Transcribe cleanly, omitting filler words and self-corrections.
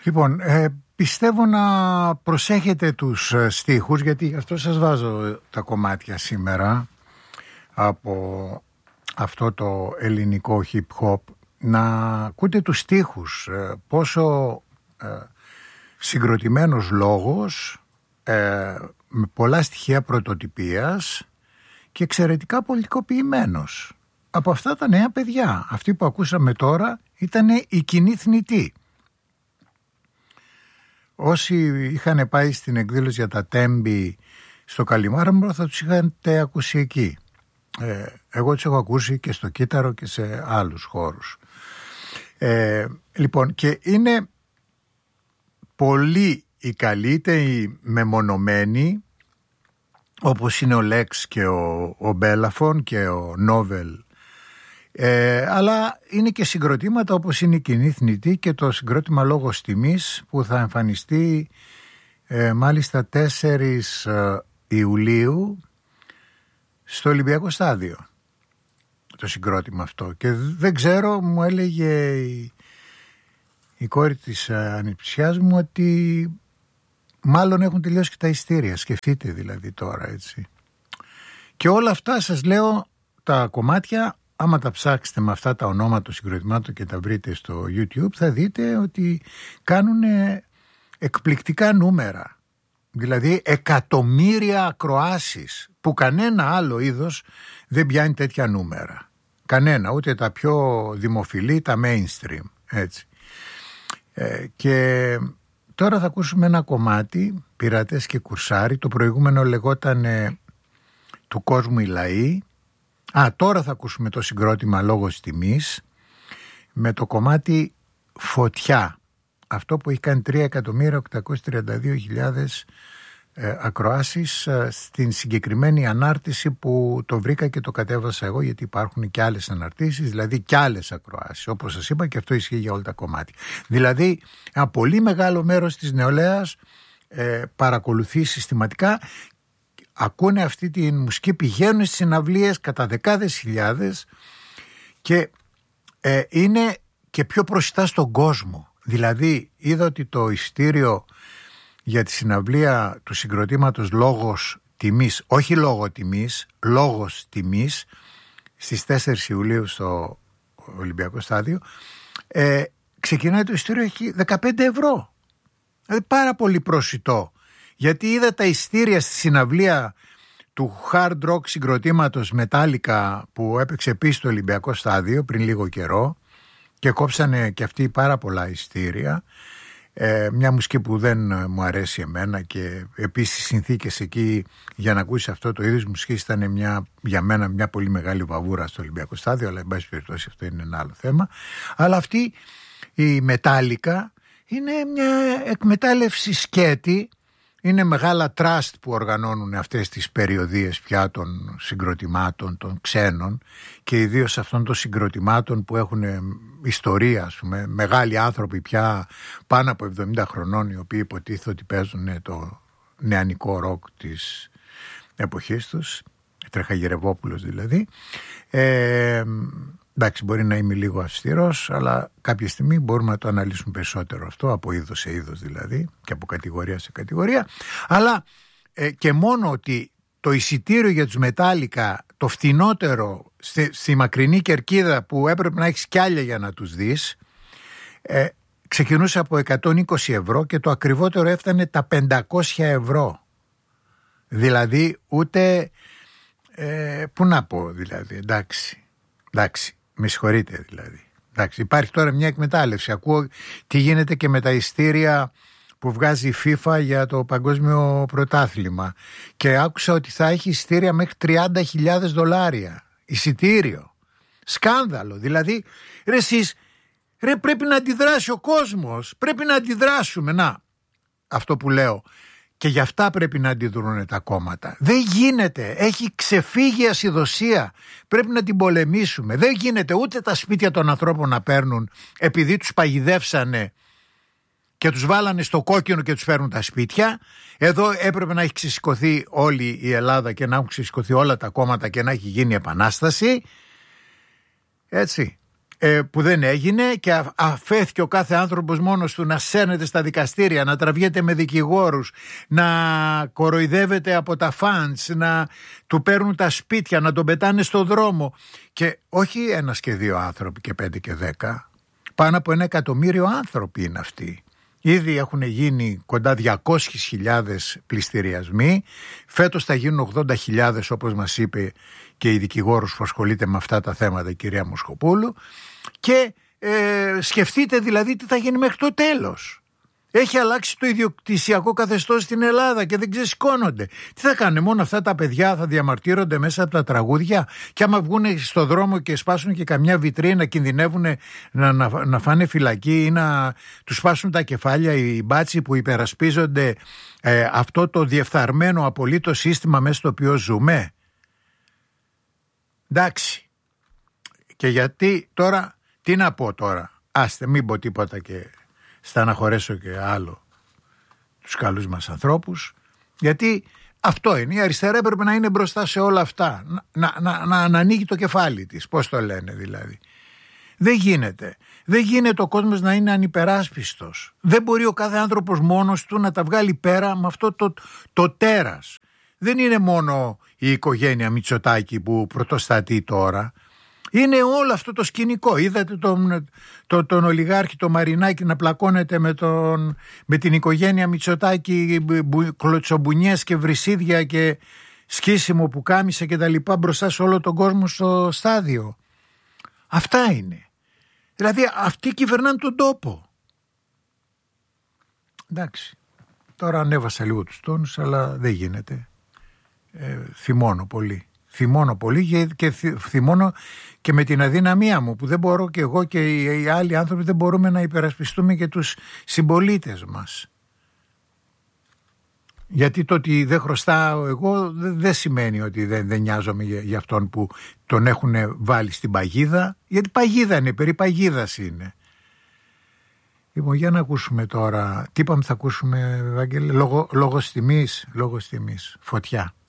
Λοιπόν, πιστεύω να προσέχετε τους στίχους, γιατί γι' αυτό σας βάζω τα κομμάτια σήμερα από αυτό το ελληνικό hip hop, να ακούτε τους στίχους, πόσο συγκροτημένος λόγος, με πολλά στοιχεία πρωτοτυπίας και εξαιρετικά πολιτικοποιημένος. Από αυτά τα νέα παιδιά, αυτοί που ακούσαμε τώρα ήταν η κοινή θνητή. Όσοι είχαν πάει στην εκδήλωση για τα Τέμπη στο Καλιμάρμαρο θα τους είχατε ακούσει εκεί. Εγώ τους έχω ακούσει και στο Κύτταρο και σε άλλους χώρους. Λοιπόν, και είναι πολλοί οι καλύτεροι μεμονωμένοι, όπως είναι ο Λέξ και ο Μπέλαφον και ο Νόβελ, αλλά είναι και συγκροτήματα όπως είναι η Κοινή Θνητή και το συγκρότημα Λόγος Τιμής, που θα εμφανιστεί μάλιστα 4 Ιουλίου στο Ολυμπιακό Στάδιο, το συγκρότημα αυτό. Και δεν ξέρω, μου έλεγε η κόρη της ανιψιάς μου ότι μάλλον έχουν τελειώσει και τα ειστήρια. Σκεφτείτε δηλαδή τώρα, έτσι. Και όλα αυτά σας λέω, τα κομμάτια, άμα τα ψάξετε με αυτά τα ονόματα των συγκροτημάτων και τα βρείτε στο YouTube, θα δείτε ότι κάνουν εκπληκτικά νούμερα. Δηλαδή εκατομμύρια ακροάσεις, που κανένα άλλο είδος δεν πιάνει τέτοια νούμερα. Κανένα, ούτε τα πιο δημοφιλή, τα mainstream, έτσι. Και τώρα θα ακούσουμε ένα κομμάτι, Πειρατές και Κουρσάρι. Το προηγούμενο λεγόταν Του κόσμου οι λαοί. Τώρα θα ακούσουμε το συγκρότημα Λόγος Τιμής με το κομμάτι Φωτιά. Αυτό που έχει κάνει 3.832.000 ακροάσεις στην συγκεκριμένη ανάρτηση που το βρήκα και το κατέβασα εγώ, γιατί υπάρχουν και άλλες αναρτήσεις, δηλαδή και άλλες ακροάσεις, όπως σας είπα, και αυτό ισχύει για όλα τα κομμάτια. Δηλαδή ένα πολύ μεγάλο μέρος της νεολαίας παρακολουθεί συστηματικά, ακούνε αυτή τη μουσική, πηγαίνουν στις συναυλίες κατά δεκάδες χιλιάδες και είναι και πιο προσιτά στον κόσμο. Δηλαδή είδα ότι το ειστήριο για τη συναυλία του συγκροτήματος Λόγος Τιμής, όχι Λόγο Τιμής, Λόγος Τιμής, στις 4 Ιουλίου στο Ολυμπιακό Στάδιο, ξεκινάει το ειστήριο, έχει 15 ευρώ. Δηλαδή πάρα πολύ προσιτό. Γιατί είδα τα ειστήρια στη συναυλία του hard rock συγκροτήματος Metallica που έπαιξε επίσης στο Ολυμπιακό Στάδιο πριν λίγο καιρό και κόψανε και αυτοί πάρα πολλά ειστήρια. Μια μουσική που δεν μου αρέσει εμένα, και επίσης οι συνθήκες εκεί για να ακούσεις αυτό το είδος μουσικής ήταν για μένα μια πολύ μεγάλη βαβούρα στο Ολυμπιακό Στάδιο, αλλά εν πάση περιπτώσει αυτό είναι ένα άλλο θέμα. Αλλά αυτή η Metallica είναι μια εκμετάλλευση σκέτη. Είναι μεγάλα τραστ που οργανώνουν αυτές τις περιοδίες πια των συγκροτημάτων των ξένων, και ιδίως αυτών των συγκροτημάτων που έχουν ιστορία, ας πούμε, μεγάλοι άνθρωποι πια πάνω από 70 χρονών, οι οποίοι υποτίθεται ότι παίζουν το νεανικό ροκ της εποχής τους, Τρεχαγερευόπουλος δηλαδή. Εντάξει, μπορεί να είμαι λίγο αυστηρός, αλλά κάποια στιγμή μπορούμε να το αναλύσουμε περισσότερο αυτό, από είδος σε είδος δηλαδή, και από κατηγορία σε κατηγορία. Αλλά και μόνο ότι το εισιτήριο για τους Metallica, το φτηνότερο στη μακρινή κερκίδα που έπρεπε να έχεις κι άλλα για να τους δεις, ξεκινούσε από 120 ευρώ και το ακριβότερο έφτανε τα 500 ευρώ. Δηλαδή ούτε, πού να πω δηλαδή, εντάξει, με συγχωρείτε δηλαδή. Εντάξει, υπάρχει τώρα μια εκμετάλλευση. Ακούω τι γίνεται και με τα ειστήρια που βγάζει η FIFA για το παγκόσμιο πρωτάθλημα, και άκουσα ότι θα έχει ειστήρια μέχρι $30,000 εισιτήριο. Σκάνδαλο. Δηλαδή εσείς, πρέπει να αντιδράσει ο κόσμος, πρέπει να αντιδράσουμε. Να, αυτό που λέω. Και γι' αυτά πρέπει να αντιδρούν τα κόμματα. Δεν γίνεται. Έχει ξεφύγει η ασυδοσία. Πρέπει να την πολεμήσουμε. Δεν γίνεται ούτε τα σπίτια των ανθρώπων να παίρνουν επειδή τους παγιδεύσανε και τους βάλανε στο κόκκινο και τους παίρνουν τα σπίτια. Εδώ έπρεπε να έχει ξεσηκωθεί όλη η Ελλάδα και να έχουν ξεσηκωθεί όλα τα κόμματα και να έχει γίνει επανάσταση. Έτσι. που δεν έγινε και αφέθηκε ο κάθε άνθρωπος μόνος του να σέρνεται στα δικαστήρια, να τραβιέται με δικηγόρους, να κοροϊδεύεται από τα φαντς, να του παίρνουν τα σπίτια, να τον πετάνε στο δρόμο, και όχι ένας και δύο άνθρωποι και 5 και 10, πάνω από 1 εκατομμύριο άνθρωποι είναι αυτοί. Ήδη έχουν γίνει κοντά 200.000 πληστηριασμοί. Φέτος θα γίνουν 80.000, όπως μας είπε και η δικηγόρος που ασχολείται με αυτά τα θέματα, η κυρία Μοσχοπούλου. Και σκεφτείτε δηλαδή τι θα γίνει μέχρι το τέλος. Έχει αλλάξει το ιδιοκτησιακό καθεστώς στην Ελλάδα και δεν ξεσηκώνονται. Τι θα κάνουν, μόνο αυτά τα παιδιά θα διαμαρτύρονται μέσα από τα τραγούδια, και άμα βγουν στο δρόμο και σπάσουν και καμιά βιτρίνα, κινδυνεύουν να φάνε φυλακή ή να τους σπάσουν τα κεφάλια οι μπάτσοι που υπερασπίζονται αυτό το διεφθαρμένο απολύτως σύστημα μέσα στο οποίο ζούμε. Εντάξει. Και γιατί τώρα, τι να πω τώρα, άστε μην πω τίποτα και στεναχωρέσω και άλλο τους καλούς μας ανθρώπους, γιατί αυτό είναι, η αριστερά έπρεπε να είναι μπροστά σε όλα αυτά, να ανοίγει το κεφάλι της, πώς το λένε δηλαδή. Δεν γίνεται ο κόσμος να είναι ανυπεράσπιστος. Δεν μπορεί ο κάθε άνθρωπος μόνος του να τα βγάλει πέρα με αυτό το τέρας. Δεν είναι μόνο η οικογένεια Μητσοτάκη που πρωτοστατεί τώρα. Είναι όλο αυτό το σκηνικό. Είδατε τον ολιγάρχη, τον Μαρινάκη, να πλακώνεται με την οικογένεια Μητσοτάκη, κλωτσομπουνιές και βρυσίδια και σκίσιμο που κάμισε και τα λοιπά μπροστά σε όλο τον κόσμο στο στάδιο. Αυτά είναι. Δηλαδή αυτοί κυβερνάνε τον τόπο. Εντάξει. Τώρα ανέβασα λίγο τους τόνους, αλλά δεν γίνεται. Θυμώνω πολύ. Θυμώνω πολύ και θυμώνω και με την αδυναμία μου, που δεν μπορώ και εγώ και οι άλλοι άνθρωποι δεν μπορούμε να υπερασπιστούμε και τους συμπολίτες μας. Γιατί το ότι δεν χρωστάω εγώ δεν σημαίνει ότι δεν νοιάζομαι για αυτόν που τον έχουν βάλει στην παγίδα, γιατί παγίδα είναι, περί παγίδας είναι. Λοιπόν, για να ακούσουμε τώρα, τι είπαμε θα ακούσουμε, Ευαγγέλη, λόγος τιμής, φωτιά.